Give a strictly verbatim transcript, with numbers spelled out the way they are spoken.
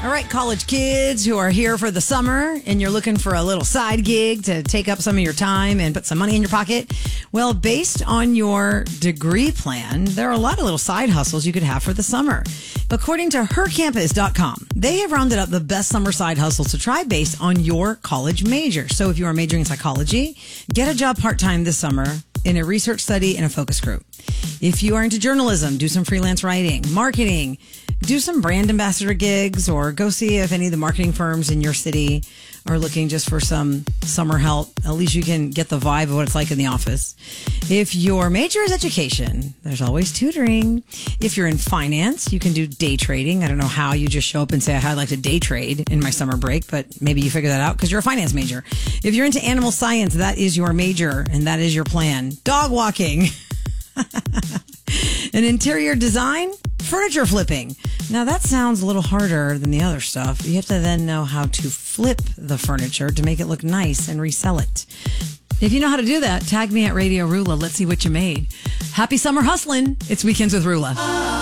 All right, college kids who are here for the summer and you're looking for a little side gig to take up some of your time and put some money in your pocket. Well, based on your degree plan, there are a lot of little side hustles you could have for the summer. According to her campus dot com, they have rounded up the best summer side hustles to try based on your college major. So if you are majoring in psychology, get a job part-time this summer in a research study in a focus group. If you are into journalism, do some freelance writing, marketing, do some brand ambassador gigs, or go see if any of the marketing firms in your city are looking just for some summer help. At least you can get the vibe of what it's like in the office. If your major is education, there's always tutoring. If you're in finance, you can do day trading. I don't know how you just show up and say, I'd like to day trade in my summer break, but maybe you figure that out because you're a finance major. If you're into animal science, that is your major and that is your plan. Dog walking. An interior design, furniture flipping. Now that sounds a little harder than the other stuff. You have to then know how to flip the furniture to make it look nice and resell it. If you know how to do that, tag me at Radio Rula. Let's see what you made. Happy summer hustling. It's Weekends with Rula.